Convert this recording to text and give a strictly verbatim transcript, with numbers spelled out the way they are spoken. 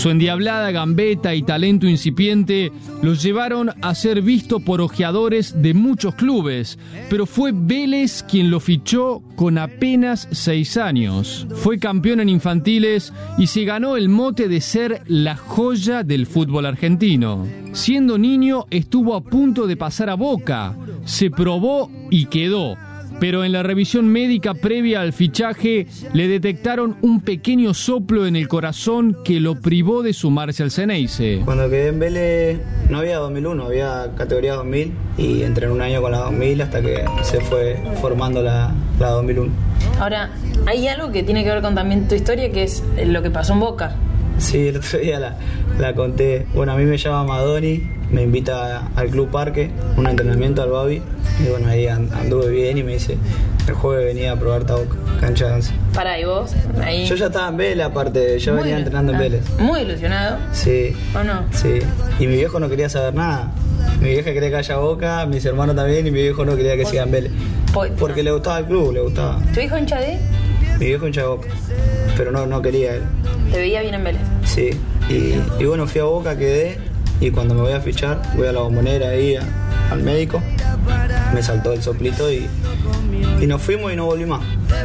Su endiablada gambeta y talento incipiente lo llevaron a ser visto por ojeadores de muchos clubes, pero fue Vélez quien lo fichó con apenas seis años. Fue campeón en infantiles y se ganó el mote de ser la joya del fútbol argentino. Siendo niño estuvo a punto de pasar a Boca, se probó y quedó. Pero en la revisión médica previa al fichaje le detectaron un pequeño soplo en el corazón que lo privó de sumarse al Ceneice. Cuando quedé en Vélez no había dos mil uno, había categoría dos mil y entré en un año con la dos mil hasta que se fue formando la, la dos mil uno. Ahora, hay algo que tiene que ver con también tu historia, que es lo que pasó en Boca. Sí, el otro día la, la conté. Bueno, a mí me llama Madoni, me invita al Club Parque, un entrenamiento al Babi. Y bueno, ahí anduve bien y me dice, el jueves venía a probar Boca, cancha de once. Pará, ¿y vos? Ahí... Yo ya estaba en Vélez, aparte, yo muy venía entrenando en Vélez. ¿Muy ilusionado? Sí. ¿O no? Sí. Y mi viejo no quería saber nada. Mi vieja quería que haya Boca, mis hermanos también, y mi viejo no quería que siga en Vélez. Porque le gustaba el club, le gustaba. ¿Tu hijo hincha de? Mi viejo hincha de Boca, pero no, no quería él. ¿Te veía bien en Vélez? Sí. Y, y bueno, fui a Boca, quedé, y cuando me voy a fichar, voy a la Bombonera ahí, a, al médico, me saltó el soplito y, y nos fuimos y no volví más.